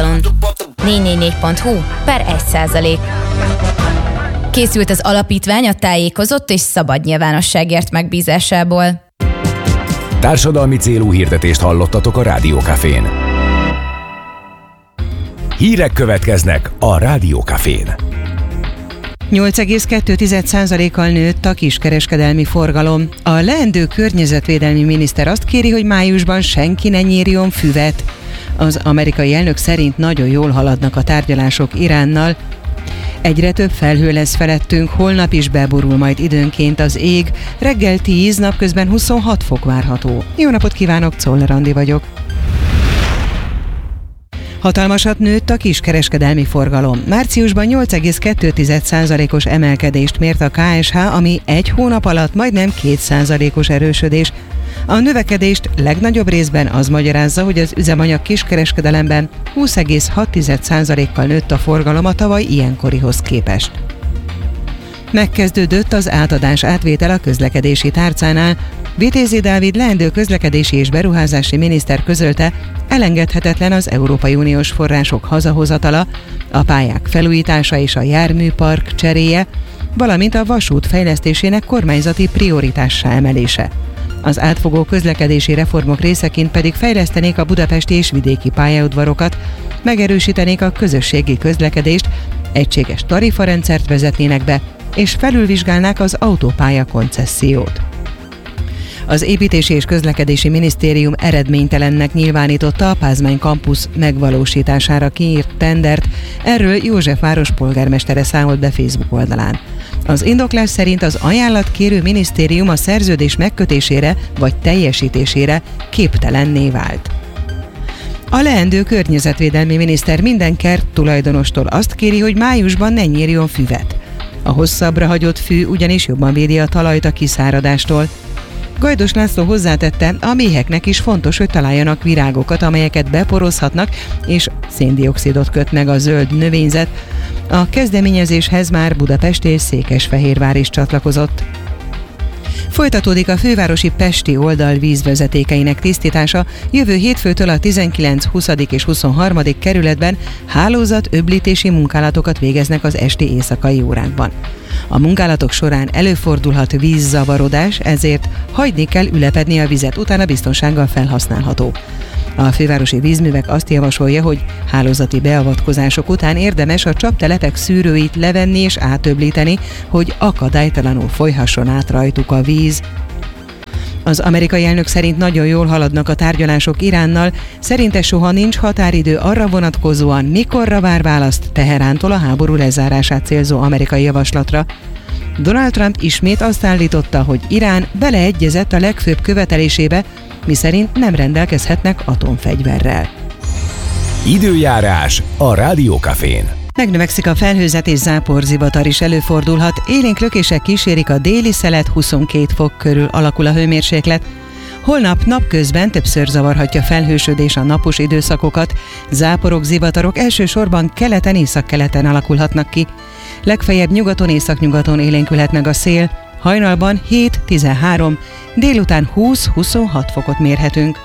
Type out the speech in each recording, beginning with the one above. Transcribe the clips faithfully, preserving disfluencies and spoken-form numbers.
oldalon. négy négy négy pont hu per egy százalék. Készült az alapítvány a tájékozott és szabad nyilvánosságért megbízásából. Társadalmi célú hirdetést hallottatok a Rádió Cafén. Hírek következnek a Rádió Cafén. nyolc egész kettő százalékkal nőtt a kiskereskedelmi forgalom. A leendő környezetvédelmi miniszter azt kéri, hogy májusban senki ne nyírjon füvet. Az amerikai elnök szerint nagyon jól haladnak a tárgyalások Iránnal. Egyre több felhő lesz felettünk, holnap is beborul majd időnként az ég. Reggel tíz, napközben huszonhat fok várható. Jó napot kívánok, Czoller Andi vagyok. Hatalmasat nőtt a kiskereskedelmi forgalom. Márciusban nyolc egész kettő százalékos emelkedést mért a ká es há, ami egy hónap alatt majdnem két százalékos erősödés. A növekedést legnagyobb részben az magyarázza, hogy az üzemanyag kiskereskedelemben húsz egész hat százalékkal nőtt a forgalom a tavaly ilyenkorihoz képest. Megkezdődött az átadás átvétel a közlekedési tárcánál. Vitézi Dávid leendő közlekedési és beruházási miniszter közölte, elengedhetetlen az Európai Uniós források hazahozatala, a pályák felújítása és a járműpark cseréje, valamint a vasút fejlesztésének kormányzati prioritássá emelése. Az átfogó közlekedési reformok részeként pedig fejlesztenék a budapesti és vidéki pályaudvarokat, megerősítenék a közösségi közlekedést, egységes tarifarendszert vezetnének be, és felülvizsgálnák az autópálya koncessziót. Az Építési és Közlekedési Minisztérium eredménytelennek nyilvánította a Pázmány kampusz megvalósítására kiírt tendert, erről Józsefváros polgármestere számolt be Facebook oldalán. Az indoklás szerint az ajánlatkérő minisztérium a szerződés megkötésére vagy teljesítésére képtelenné vált. A leendő környezetvédelmi miniszter minden kert tulajdonostól azt kéri, hogy májusban ne nyírjon füvet. A hosszabbra hagyott fű ugyanis jobban védi a talajt a kiszáradástól. Gajdos László hozzátette, a méheknek is fontos, hogy találjanak virágokat, amelyeket beporozhatnak, és széndioxidot köt meg a zöld növényzet. A kezdeményezéshez már Budapest és Székesfehérvár is csatlakozott. Folytatódik a fővárosi pesti oldal vízvezetékeinek tisztítása, jövő hétfőtől a tizenkilenc, huszadik és huszonharmadik kerületben hálózat öblítési munkálatokat végeznek az esti éjszakai órákban. A munkálatok során előfordulhat vízzavarodás, ezért hagyni kell ülepedni a vizet, utána biztonsággal felhasználható. A fővárosi vízművek azt javasolja, hogy hálózati beavatkozások után érdemes a csaptelepek szűrőit levenni és átöblíteni, hogy akadálytalanul folyhasson át rajtuk a víz. Az amerikai elnök szerint nagyon jól haladnak a tárgyalások Iránnal, szerinte soha nincs határidő arra vonatkozóan, mikorra vár választ Teherántól a háború lezárását célzó amerikai javaslatra. Donald Trump ismét azt állította, hogy Irán beleegyezett a legfőbb követelésébe, miszerint nem rendelkezhetnek atomfegyverrel. Időjárás a Rádió Cafén. Megnövekszik a felhőzet és záporzivatar is előfordulhat, élénk lökések kísérik a déli szelet, huszonkét fok körül alakul a hőmérséklet. Holnap napközben többször zavarhatja felhősödés a napos időszakokat, záporok, zivatarok elsősorban keleten, északkeleten alakulhatnak ki. Legfeljebb nyugaton, északnyugaton élénkülhet meg a szél, hajnalban hét tizenhárom, délután húsz-huszonhat fokot mérhetünk.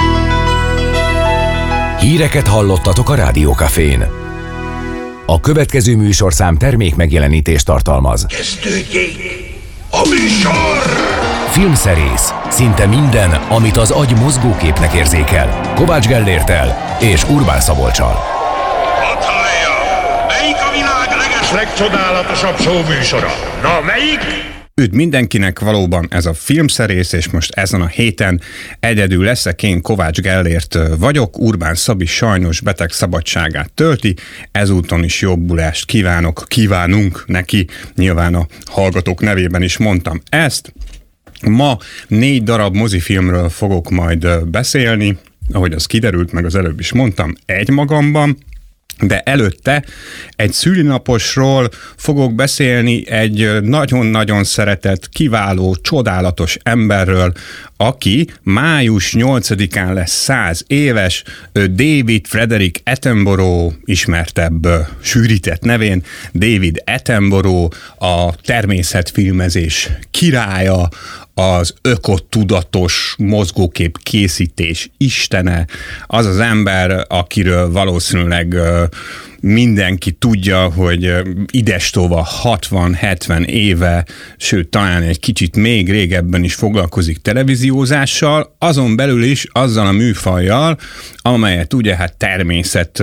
Híreket hallottatok a Rádió Cafén. A következő műsorszám termék megjelenítést tartalmaz. Kezdődjék a műsor! Filmszerész. Szinte minden, amit az agy mozgóképnek érzékel. Kovács Gellérttel és Urbán Szabolccsal. Hadd hallja! Melyik a világ leges legcsodálatosabb show műsora? Na, melyik? Üdv mindenkinek, valóban ez a Filmszerész, és most ezen a héten egyedül leszek, én Kovács Gellért vagyok, Urbán Szabi sajnos beteg szabadságát tölti, ezúton is jobbulást kívánok, kívánunk neki, nyilván a hallgatók nevében is mondtam ezt. Ma négy darab mozifilmről fogok majd beszélni, ahogy az kiderült, meg az előbb is mondtam, egy magamban, de előtte egy szülinaposról fogok beszélni, egy nagyon-nagyon szeretett, kiváló, csodálatos emberről, aki május nyolcadikán lesz száz éves, David Frederick Attenborough, ismertebb sűrített nevén, David Attenborough, a természetfilmezés királya, az ökotudatos mozgókép készítés istene, az az ember, akiről valószínűleg mindenki tudja, hogy idestova hatvan-hetven éve, sőt talán egy kicsit még régebben is foglalkozik televíziózással, azon belül is azzal a műfajjal, amelyet ugye hát természet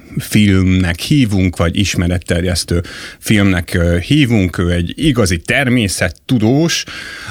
filmnek hívunk, vagy ismeretterjesztő filmnek hívunk. Ő egy igazi természettudós,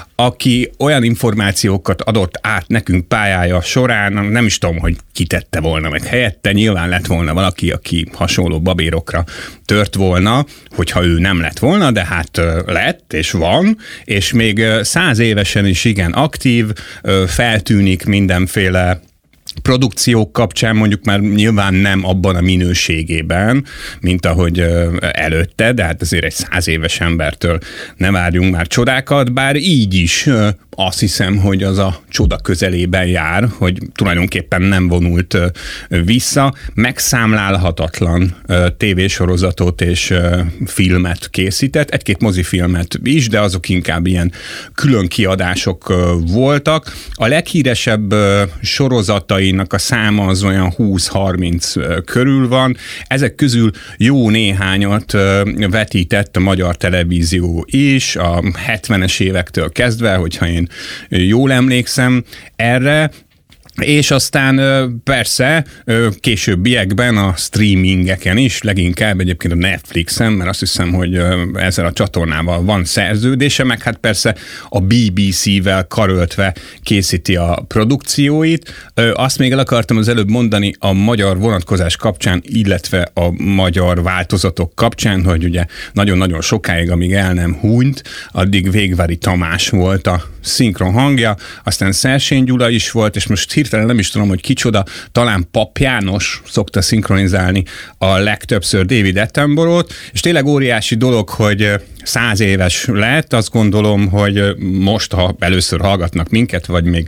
aki olyan információkat adott át nekünk pályája során, nem is tudom, hogy kitette volna meg helyette, nyilván lett volna valaki, aki hasonló babérokra tört volna, hogyha ő nem lett volna, de hát lett, és van, és még száz évesen is igen aktív, feltűnik mindenféle produkciók kapcsán, mondjuk már nyilván nem abban a minőségében, mint ahogy előtte, de hát azért egy száz éves embertől ne várjunk már csodákat, bár így is azt hiszem, hogy az a csoda közelében jár, hogy tulajdonképpen nem vonult vissza, megszámlálhatatlan tévésorozatot és filmet készített, egy-két mozifilmet is, de azok inkább ilyen külön kiadások voltak. A leghíresebb sorozatainak a száma az olyan húsz-harminc körül van. Ezek közül jó néhányat vetített a magyar televízió is, a hetvenes évektől kezdve, hogyha én jól emlékszem erre, és aztán persze későbbiekben a streamingeken is, leginkább egyébként a Netflixen, mert azt hiszem, hogy ezzel a csatornával van szerződése, meg hát persze a bé bé cé-vel karöltve készíti a produkcióit. Azt még el akartam az előbb mondani a magyar vonatkozás kapcsán, illetve a magyar változatok kapcsán, hogy ugye nagyon-nagyon sokáig, amíg el nem hunyt, addig Végvári Tamás volt a szinkron hangja, aztán Szersény Gyula is volt, és most hirtelen nem is tudom, hogy kicsoda, talán Pap János szokta szinkronizálni a legtöbbször David Attenborough-t, és tényleg óriási dolog, hogy száz éves lett, azt gondolom, hogy most, ha először hallgatnak minket, vagy még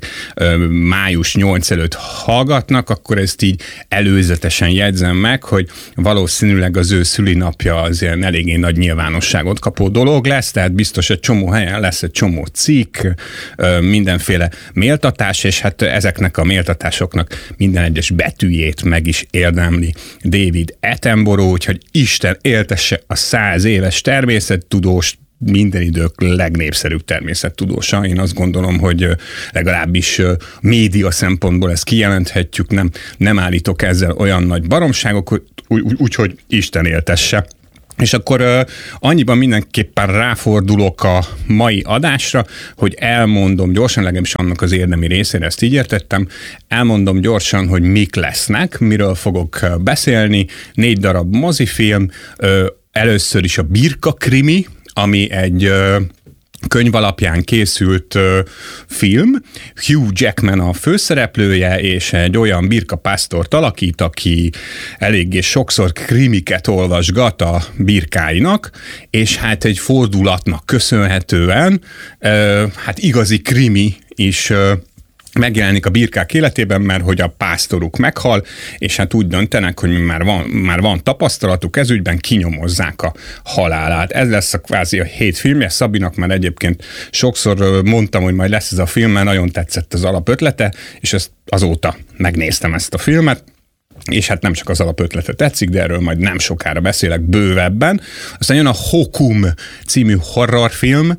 május nyolcadika előtt hallgatnak, akkor ezt így előzetesen jegyzem meg, hogy valószínűleg az ő szülinapja az ilyen eléggé nagy nyilvánosságot kapó dolog lesz, tehát biztos egy csomó helyen lesz egy csomó cikk, mindenféle méltatás, és hát ezeknek a méltatásoknak minden egyes betűjét meg is érdemli David Attenborough, úgyhogy Isten éltesse a száz éves természettudóst, minden idők legnépszerűbb természettudósa. Én azt gondolom, hogy legalábbis média szempontból ezt kijelenthetjük, nem, nem állítok ezzel olyan nagy baromságok, úgyhogy Isten éltesse. És akkor uh, annyiban mindenképpen ráfordulok a mai adásra, hogy elmondom gyorsan, legalábbis annak az érdemi részére, ezt így értettem, elmondom gyorsan, hogy mik lesznek, miről fogok beszélni, négy darab mozifilm, uh, először is a Birka krimi, ami egy uh, könyv alapján készült uh, film. Hugh Jackman a főszereplője, és egy olyan Birka pásztort alakít, aki eléggé sokszor krimiket olvasgat a birkáinak, és hát egy fordulatnak köszönhetően uh, hát igazi krimi is uh, megjelenik a birkák életében, mert hogy a pásztoruk meghal, és hát úgy döntenek, hogy már van, már van tapasztalatuk ezügyben, kinyomozzák a halálát. Ez lesz a kvázi a hét filmje. Szabinak már egyébként sokszor mondtam, hogy majd lesz ez a film, mert nagyon tetszett az alapötlete, és ezt azóta megnéztem ezt a filmet, és hát nem csak az alapötlete tetszik, de erről majd nem sokára beszélek bővebben. Aztán jön a Hokum című horrorfilm,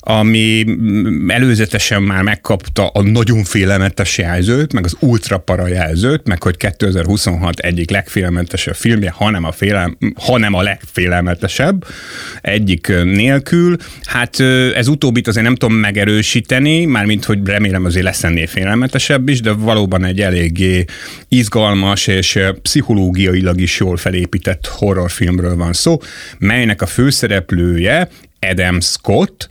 ami előzetesen már megkapta a nagyon félelmetes jelzőt, meg az ultra para jelzőt, meg hogy kétezer-huszonhat egyik legfélelmetesebb filmje, hanem a, félelm, hanem a legfélelmetesebb, egyik nélkül. Hát ez utóbbit azért nem tudom megerősíteni, mármint hogy remélem azért lesz ennél félelmetesebb is, de valóban egy eléggé izgalmas és pszichológiailag is jól felépített horrorfilmről van szó, melynek a főszereplője Adam Scott,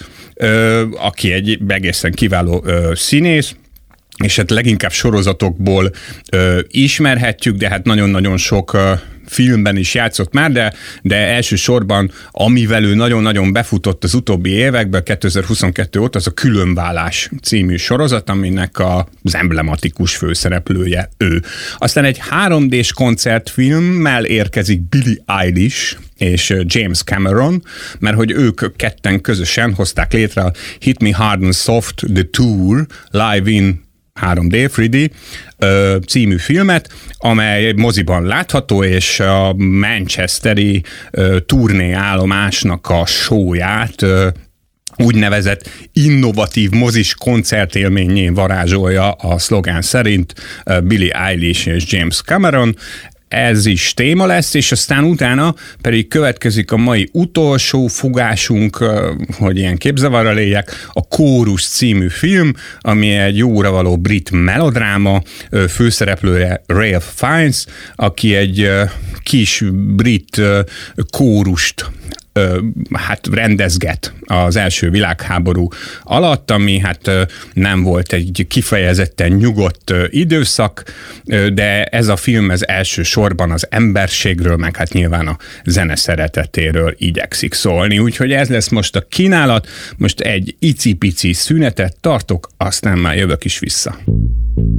aki egy egészen kiváló színész, és hát leginkább sorozatokból ismerhetjük, de hát nagyon-nagyon sok filmben is játszott már, de, de elsősorban amivel ő nagyon-nagyon befutott az utóbbi években, kétezer-huszonkettő óta, az a Különválás című sorozat, aminek az emblematikus főszereplője ő. Aztán egy három dés koncertfilmmel érkezik Billie Eilish és James Cameron, mert hogy ők ketten közösen hozták létre a Hit Me Hard and Soft The Tour Live in három dé, három dé ö, című filmet, amely moziban látható, és a manchesteri ö, turnéállomásnak a showját ö, úgynevezett innovatív mozis koncertélményén varázsolja a szlogán szerint Billie Eilish és James Cameron. Ez is téma lesz, és aztán utána pedig következik a mai utolsó fogásunk, hogy ilyen képzavarra légyek, a Kórus című film, ami egy jóra való brit melodráma, főszereplője Ralph Fiennes, aki egy kis brit kórust hát rendezget az első világháború alatt, ami hát nem volt egy kifejezetten nyugodt időszak, de ez a film ez elsősorban az emberségről, meg hát nyilván a zene szeretetéről igyekszik szólni. Úgyhogy ez lesz most a kínálat, most egy icipici szünetet tartok, aztán már jövök is vissza.